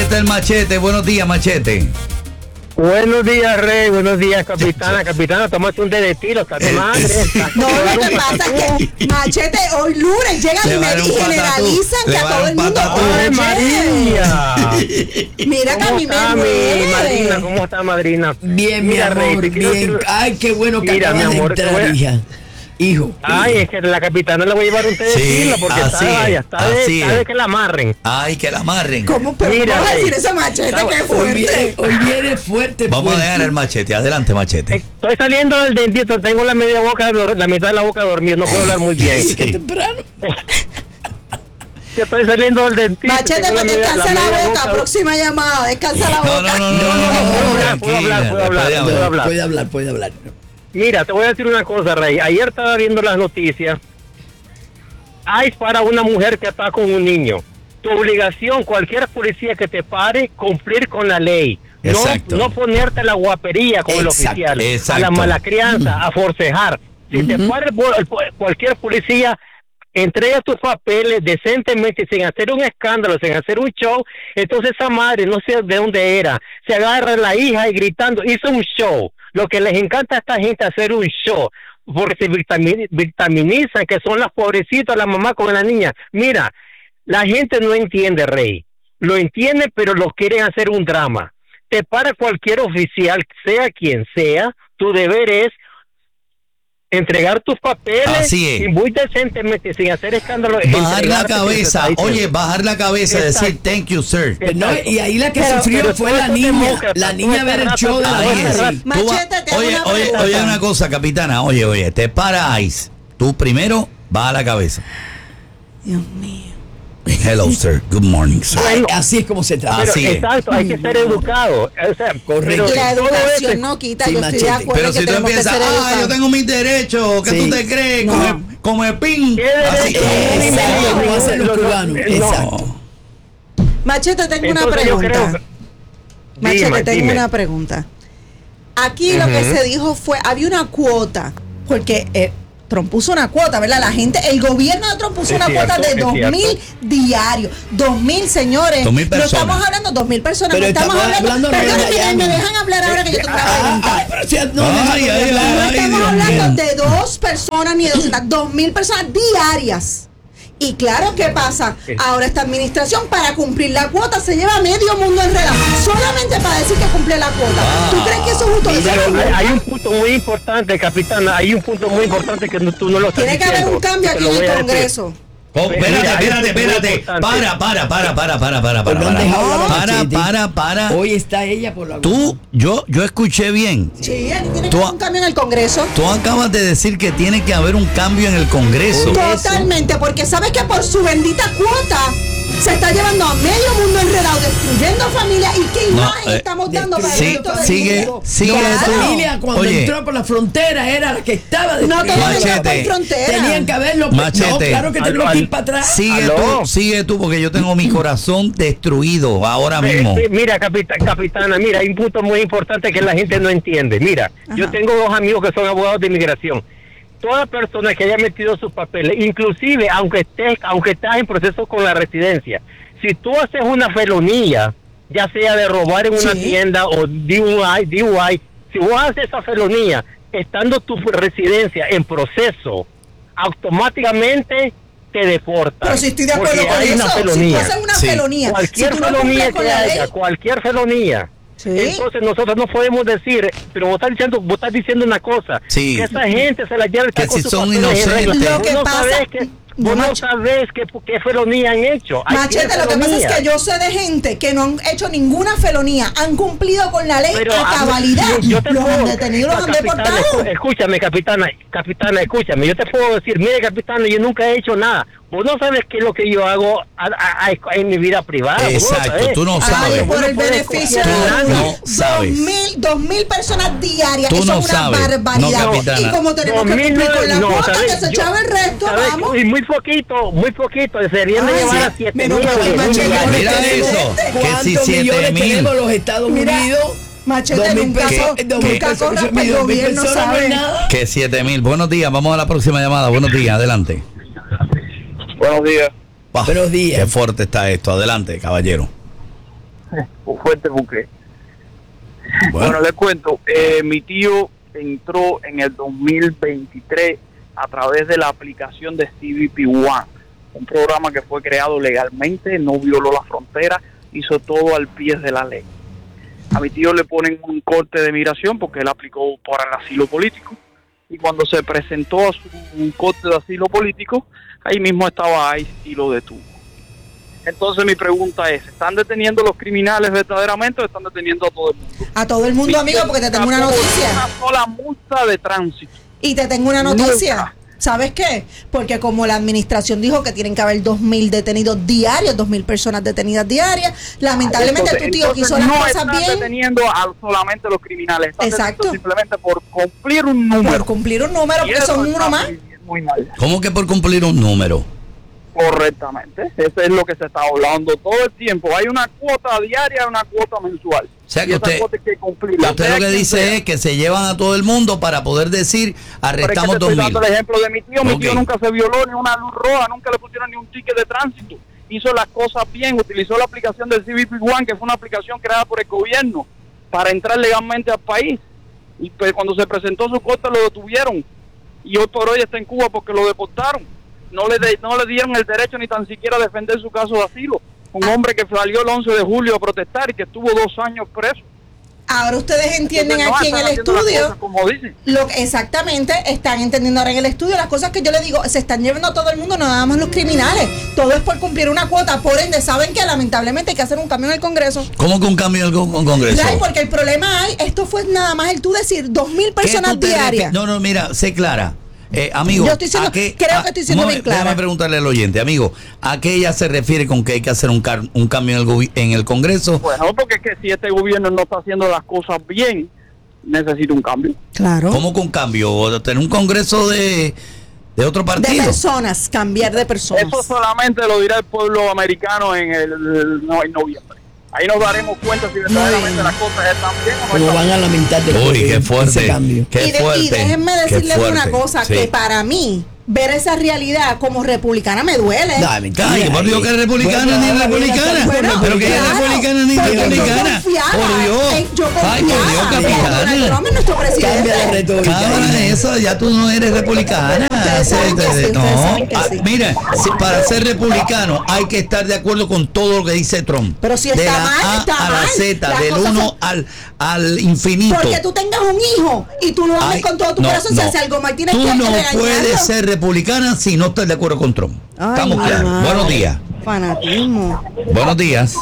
Suelta el machete. Buenos días, machete. Buenos días, Rey. Buenos días, capitana. Capitana, tómate un té de tiro. Está de madre. No, lo que pasa es que Machete hoy lunes llegan y generalizan que a todo el mundo. ¡Ay, María! Mira que a mí me duele. Madrina, ¿cómo está, madrina? Bien, mi Mira, amor, Rey, bien. Ay, qué bueno que Mira, acabas mi amor, de entrar, hija. Hijo. Ay, es que la capitana le voy a llevar un té de tilo porque está de que la amarren. Ay, que la amarren. ¿Cómo? Pero Mira, ¿cómo vas a decir Rey, ese Machete? ¡Qué fuerte! Hoy viene fuerte. Vamos a dejar el machete. Adelante, machete. Estoy saliendo del dentista, tengo la mitad de la boca dormida, no puedo hablar muy bien. Qué temprano. Estoy saliendo del dentista. Machete, pues descansa la boca. Próxima llamada, descansa la boca. No. Puede hablar. Mira, te voy a decir una cosa, Rey. Ayer estaba viendo las noticias. Hay para una mujer que está con un niño. Tu obligación, cualquier policía que te pare, cumplir con la ley. No ponerte la guapería con el oficial. A la mala crianza, a forcejar. Si te para cualquier policía, entrega tus papeles decentemente, sin hacer un escándalo, sin hacer un show. Entonces esa madre, no sé de dónde era, se agarra a la hija y gritando, hizo un show. Lo que les encanta a esta gente hacer un show, porque se victimizan, que son las pobrecitas, la mamá con la niña. Mira, la gente no entiende, Rey. Lo entiende, pero lo quieren hacer un drama. Te para cualquier oficial, sea quien sea, tu deber es entregar tus papeles y muy decentemente, sin hacer escándalo. Bajar la cabeza, bajar la cabeza y decir thank you, sir. No, y ahí la que sufrió fue la niña. La niña ver el show de la hija. Oye, una cosa, capitana. Oye, te paráis. Tú primero baja la cabeza. Dios mío. Hello, sir. Good morning, sir. Ay, así es como se trata. Exacto, hay que ser educado. O sea, correcto. Y la educación no quita, yo estoy de acuerdo. Pero si tú empiezas, yo tengo mis derechos, ¿qué tú te crees? Come pin. Como hacen los cubanos. Exacto. Machete, tengo una pregunta. Machete, tengo una pregunta. Aquí lo que se dijo fue, había una cuota, porque Trump puso una cuota, ¿verdad? La gente, el gobierno de Trump puso una cuota de 2,000 diarios. 2,000, señores. 2,000 personas. No estamos hablando de 2,000 personas. Pero no estamos hablando me dejan hablar ahora que yo tengo una pregunta. No estamos hablando de 2 personas ni de 2,000 personas diarias. Y claro, ¿qué pasa? Ahora esta administración, para cumplir la cuota, se lleva medio mundo enredado. Solamente para decir que cumple la cuota. ¿Tú crees que eso es justo? Hay un punto muy importante, capitana. Hay un punto muy importante que tú no lo estás diciendo. Tiene que haber un cambio aquí en el Congreso. Espérate. Para. Hoy está ella por la. Yo escuché bien. Sí, aquí tiene que haber un cambio en el Congreso. Tú acabas de decir que tiene que haber un cambio en el Congreso. Totalmente, porque sabes que por su bendita cuota se está llevando a medio mundo enredado, destruyendo familias. ¿Y qué imagen estamos dando para el resto del mundo? La familia cuando entró por la frontera era la que estaba destruyendo. No todo por frontera. Tenían que haberlo. Machete. No, claro que tenemos que ir para atrás. Sigue tú, porque yo tengo mi corazón destruido ahora mismo. Mira, capitana, mira, hay un punto muy importante que la gente no entiende. Mira, yo tengo 2 amigos que son abogados de inmigración. Toda persona que haya metido sus papeles, inclusive aunque estás en proceso con la residencia, si tú haces una felonía, ya sea de robar en una tienda o DUI, si vos haces esa felonía estando tu residencia en proceso, automáticamente te deportan. Pero si estoy de acuerdo con eso, si tú haces una felonía, cualquier felonía que haya, cualquier felonía. Entonces nosotros no podemos decir, pero vos estás diciendo una cosa, que esa gente se la lleva el que si son inocentes. Lo que pasa vos no sabés qué felonía han hecho. Machete, lo que pasa es que yo sé de gente que no han hecho ninguna felonía, han cumplido con la ley a cabalidad. Los han detenido, los han deportado. Escúchame, capitana, escúchame. Yo te puedo decir, mire, capitana, yo nunca he hecho nada. Vos no sabes qué es lo que yo hago en mi vida privada. Exacto, tú no sabes. Por el beneficio de 2,000 personas diarias. Tú eso no es una sabes. barbaridad. Y como tenemos que cumplir con la cuota, que se echaba el resto, vamos. Y muy poquito. Serían de llevar a 7,000. Mira eso. Que si 7,000 tenemos los Estados Unidos. Machete, nunca corra para el gobierno, ¿sabes? Que 7,000. Buenos días, vamos a la próxima llamada. Buenos días, adelante. Buenos días. Buenos días. Qué fuerte está esto. Adelante, caballero. fuerte buque. Bueno, les cuento, mi tío entró en el 2023 a través de la aplicación de CBP One, un programa que fue creado legalmente, no violó la frontera, hizo todo al pie de la ley. A mi tío le ponen un corte de migración porque él aplicó para el asilo político, y cuando se presentó a su corte de asilo político, ahí mismo estaba ICE y lo detuvo. Entonces mi pregunta es, ¿están deteniendo a los criminales verdaderamente o están deteniendo a todo el mundo? A todo el mundo, amigo, porque te tengo una noticia. Una sola multa de tránsito. Y te tengo una noticia. Nunca. ¿Sabes qué? Porque como la administración dijo que tienen que haber 2.000 detenidos diarios, 2.000 personas detenidas diarias, lamentablemente tu tío quiso las cosas bien. No están deteniendo a solamente los criminales, están exacto, simplemente por cumplir un número. Por cumplir un número, porque son uno más. Muy mal. ¿Cómo que por cumplir un número? Correctamente, eso es lo que se está hablando todo el tiempo. Hay una cuota diaria, una cuota mensual. O sea que esa cuota hay que cumplirla. Usted lo que dice es que se llevan a todo el mundo para poder decir arrestamos 2.000. Estoy dando el ejemplo de mi tío. Mi tío nunca se violó ni una luz roja, nunca le pusieron ni un ticket de tránsito. Hizo las cosas bien, utilizó la aplicación del CBP One, que fue una aplicación creada por el gobierno para entrar legalmente al país. Y pues, cuando se presentó su corte lo detuvieron. Y hoy por hoy está en Cuba porque lo deportaron. No le dieron el derecho ni tan siquiera a defender su caso de asilo. Un hombre que salió el 11 de julio a protestar y que estuvo 2 años preso. Ahora ustedes entienden aquí en el estudio exactamente, están entendiendo ahora en el estudio las cosas que yo les digo, se están llevando a todo el mundo, no nada más los criminales, todo es por cumplir una cuota, por ende saben que lamentablemente hay que hacer un cambio en el Congreso. ¿Cómo que un cambio en el Congreso? Claro, porque el problema esto fue nada más el tú decir 2.000 personas diarias. No, mira, sé clara. Amigo, yo estoy diciendo, creo que estoy diciendo bien clara. Déjame preguntarle al oyente, amigo, ¿a qué ella se refiere con que hay que hacer un cambio en el Congreso? Bueno, porque es que si este gobierno no está haciendo las cosas bien, necesita un cambio. Claro. ¿Cómo con cambio? ¿Tener un Congreso de otro partido? De personas, cambiar de personas. Eso solamente lo dirá el pueblo americano en noviembre. Ahí nos daremos cuenta si verdaderamente las cosas están bien o no. Como van a lamentar de qué fuerte, ese cambio. Y déjenme decirles una cosa, que para mí ver esa realidad como republicana me duele. Ay, yo digo que es republicana ni republicana. Pero que es republicana ni republicana. Por Dios. Ay, por Dios, capitana. Trump es nuestro presidente. Cámara, eso, ya tú no eres republicana. Mira, para ser republicano hay que estar de acuerdo con todo lo que dice Trump. Pero si está mal, está mal. A la Z, del 1 al infinito. Porque tú tengas un hijo y tú lo ames con todo tu corazón, si hace algo mal, tienes que regañarlo. Tú no puedes ser republicana si no estás de acuerdo con Trump. Estamos claros. Buenos días. Fanatismo. Buenos días.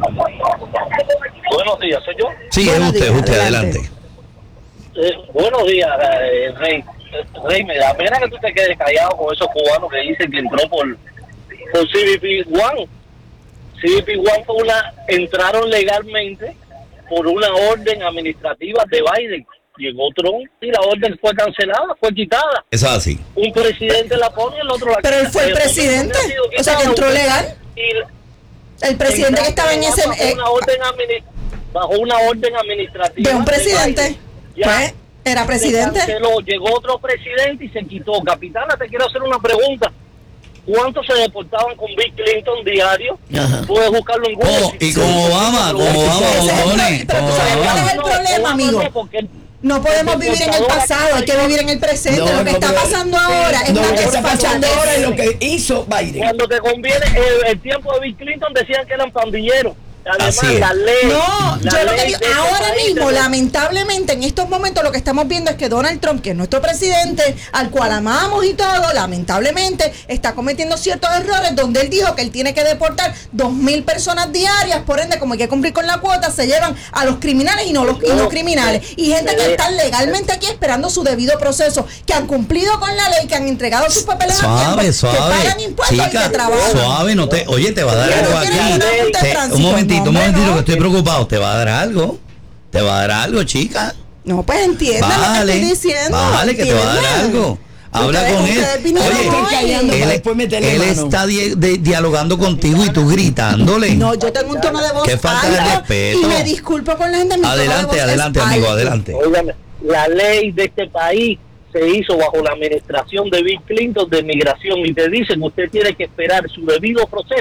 Buenos días, ¿soy yo? Sí, es usted, adelante. Buenos días, Rey. Rey, me da pena que tú te quedes callado con esos cubanos que dicen que entró por CBP One. CBP One entraron legalmente por una orden administrativa de Biden. Llegó Trump y la orden fue cancelada, fue quitada. Eso es así. Un presidente la pone y el otro la quita. Pero él fue el presidente, o sea que entró legal. El presidente que estaba en ese... bajo una orden administrativa de un presidente. Pues, era presidente. Llegó otro presidente y se quitó. Capitana, te quiero hacer una pregunta. ¿Cuántos se deportaban con Bill Clinton diario? Puedes buscarlo en Google. Y con Obama, botones. Pero tú sabes cuál es el problema, amigo. No podemos vivir en el pasado, hay que vivir en el presente. Lo que está pasando ahora es lo que está pasando ahora es lo que hizo Biden. Cuando te conviene, el tiempo de Bill Clinton decían que eran pandilleros. Además, la ley. No, yo lo que digo, ahora mismo, lamentablemente, en estos momentos lo que estamos viendo es que Donald Trump, que es nuestro presidente, al cual amamos y todo, lamentablemente está cometiendo ciertos errores donde él dijo que él tiene que deportar 2.000 personas diarias, por ende, como hay que cumplir con la cuota, se llevan a los criminales y no los criminales. Y gente que está legalmente aquí esperando su debido proceso, que han cumplido con la ley, que han entregado sus papeles suave, que pagan impuestos y que trabajan. Suave, oye, te va a dar algo aquí. Un momentito, que estoy preocupado. ¿Te va a dar algo? ¿Te va a dar algo, chica? No, pues entiende lo que estoy diciendo. Vale, que te va a dar algo. Habla con él. Oye, él está dialogando contigo y tú gritándole. No, yo tengo un tono de voz. Qué falta de respeto. Y me disculpo con la gente. Adelante, amigo, adelante. Óigame, la ley de este país se hizo bajo la administración de Bill Clinton de migración y te dicen usted tiene que esperar su debido proceso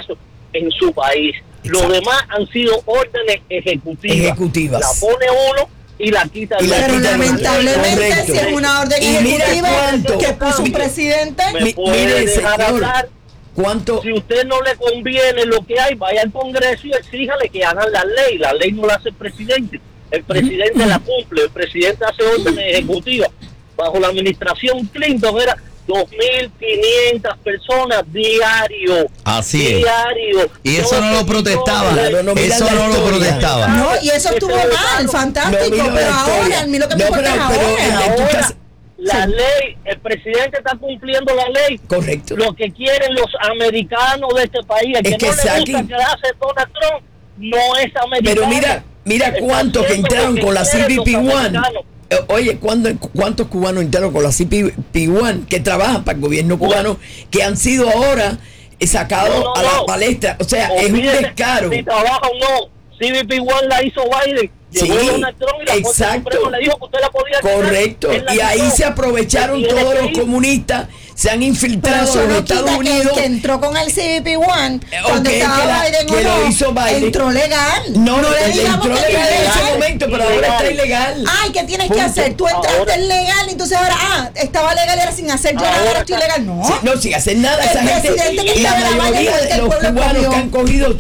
en su país. Exacto. Lo demás han sido órdenes ejecutivas. La pone uno y la quita el otro. Pero lamentablemente, si es una orden ejecutiva que puso un presidente, ¿Me puede dejar hablar? ¿Cuánto? Si usted no le conviene lo que hay, vaya al Congreso y exíjale que hagan la ley. La ley no la hace el presidente. El presidente la cumple. El presidente hace órdenes ejecutivas. Bajo la administración Clinton era 2.500 personas diario. Así es. Diario. Y eso no lo protestaba. Eso no lo protestaba. no, y eso estuvo mal, fantástico, pero ahora, a mí lo que me importa es ahora. La ley, el presidente está cumpliendo la ley. Correcto. Lo que quieren los americanos de este país, el que no le gusta que hace Donald Trump, no es americano. Pero mira cuántos que entraron con la CBP-1. Oye, ¿cuántos cubanos entraron con la CBP-1 que trabajan para el gobierno cubano que han sido ahora sacados a la palestra? O sea, es un descaro. Si trabajan o no. CBP-1 la hizo Biden. Llegó Donald Trump y la Corte Suprema le dijo que usted la podía quitar. Correcto. Y ahí se aprovecharon todos los comunistas, se han infiltrado en los Estados Unidos. Que entró con el CBP-1 cuando estaba Biden que lo hizo Biden. Entró legal. No le digamos entró legal en ese momento, pero ahora está ilegal. Ay, ¿qué tienes que hacer? Tú entraste legal, entonces ahora, estaba legal y era sin hacer yo nada, ahora estoy legal. No. Sí, no, sin hacer nada. Esa gente, y la mayoría de los cubanos que han cogido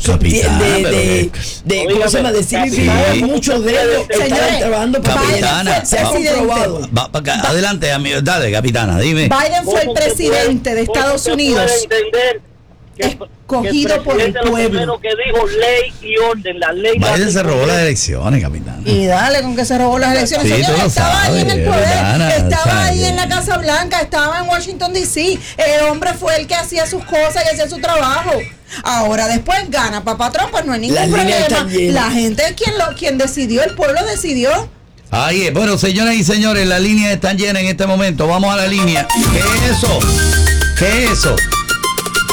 de ¿cómo se llama? De CBP, muchos de ellos estaban trabajando para se ha comprobado. Adelante, amigo. Dale, capitana, dime. Biden fue el presidente de Estados Unidos escogido por el pueblo. Lo que dijo ley y orden, la ley. Biden se robó las elecciones, capitán. Y dale, con que se robó las elecciones. Sí, señor, estaba ahí en el poder, estaba ahí en la Casa Casa Blanca, estaba en Washington DC. El hombre fue el que hacía sus cosas y hacía su trabajo. Ahora después gana papá Trump, pues no hay ningún problema. La gente es quien decidió, el pueblo decidió. Ahí es. Bueno, señoras y señores, las líneas están llenas en este momento. Vamos a la línea. ¿Qué es eso? ¿Qué es eso?